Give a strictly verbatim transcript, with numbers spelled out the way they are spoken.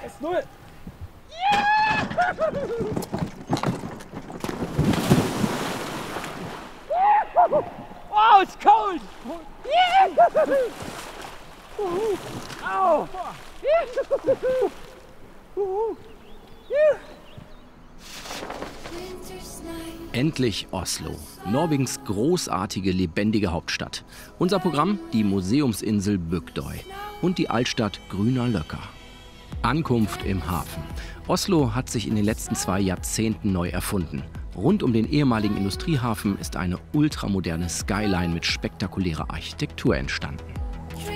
eins null. Oh, it's cold! Au! Endlich Oslo, Norwegens großartige, lebendige Hauptstadt. Unser Programm, die Museumsinsel Bygdøy und die Altstadt Grüner Løkka. Ankunft im Hafen. Oslo hat sich in den letzten zwei Jahrzehnten neu erfunden. Rund um den ehemaligen Industriehafen ist eine ultramoderne Skyline mit spektakulärer Architektur entstanden.